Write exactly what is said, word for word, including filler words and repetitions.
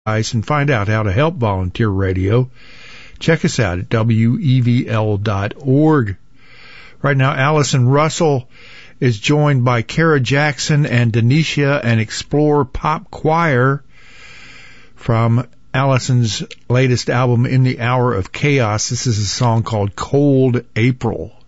and find out how to help volunteer radio, check us out at W E V L dot org. Right now, Allison Russell is joined by Kara Jackson and Denisha and Explore Pop Choir from Allison's latest album, In the Hour of Chaos. This is a song called Cold April.